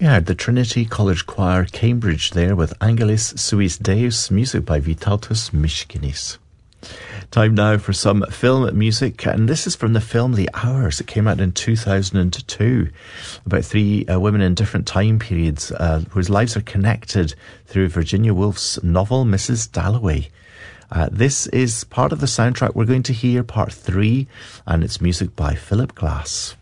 Yeah, the Trinity College Choir, Cambridge there with Angelus Suis Deus, music by Vytautas Miškinis. Time now for some film music, and this is from the film The Hours. It came out in 2002, about three women in different time periods whose lives are connected through Virginia Woolf's novel Mrs. Dalloway. This is part of the soundtrack. We're going to hear part 3, and it's music by Philip Glass.